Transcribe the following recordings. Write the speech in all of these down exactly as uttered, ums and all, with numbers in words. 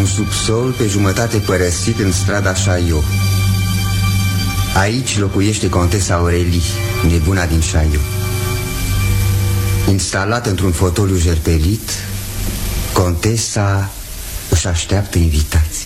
Un subsol pe jumătate părăsit în strada Chaillot. Aici locuiește contesa Aurelie, nebuna din Chaillot. Instalată într-un fotoliu jerpelit, contesa își așteaptă invitații.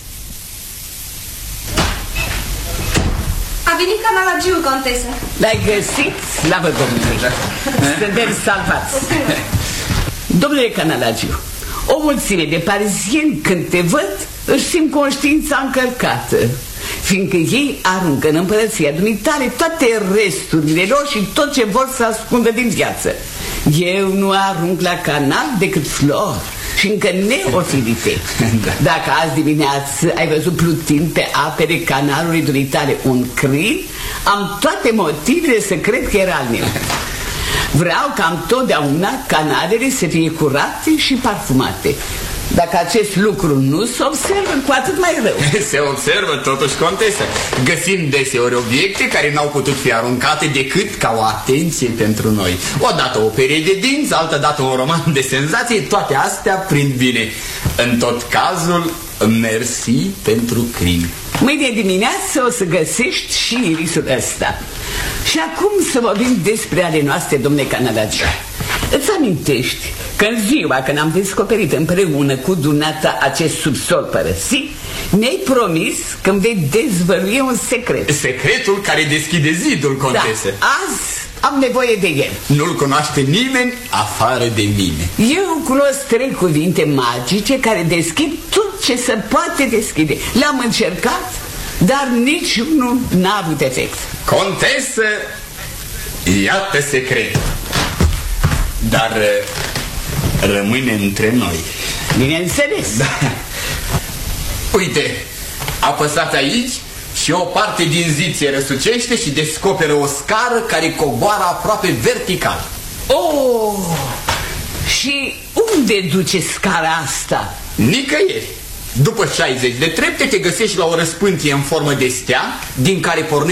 A venit Canalagiu, contesă. L-ai găsit? Slavă Domnului. Suntem salvați. Domnule Canalagiu, o mulțime de parizieni, când te văd, își simt conștiința încărcată, fiindcă ei aruncă în împărăția dumitale toate resturile lor și tot ce vor să ascundă din viață. Eu nu arunc la canal decât flori, fiindcă neofilite. Da. Dacă azi dimineață ai văzut plutind pe apele canalului dumitale un crin, am toate motivele să cred că era al meu. Vreau ca întotdeauna canalele să fie curate și parfumate. Dacă acest lucru nu se observă, cu atât mai rău. Se observă totuși, contesă. Găsim deseori obiecte care n-au putut fi aruncate decât ca o atenție pentru noi. Odată o perie de dinți, altădată un roman de senzație. Toate astea prind bine. În tot cazul, mersi pentru crin. Mâine dimineață o să găsești și irisul ăsta. Și acum să vorbim despre ale noastre, domnule Canalagiu. Îți amintești că în ziua când am descoperit împreună cu dumneata acest subsol părăsit, mi-ai promis că îmi vei dezvălui un secret. Secretul care deschide zidul, contesă. Da, azi am nevoie de el. Nu-l cunoaște nimeni afară de mine. Eu cunosc trei cuvinte magice care deschid tot ce se poate deschide. Le-am încercat, dar niciunul n-a avut efect. Contesă, iată secretul. Dar rămâne între noi. Bineînțeles. Da. Uite, apăsați aici și o parte din zid se răsucește și descoperă o scară care coboară aproape vertical. Oh! Și unde duce scara asta? Nicăieri. După șaizeci de trepte te găsești la o răspântie în formă de stea, din care pornește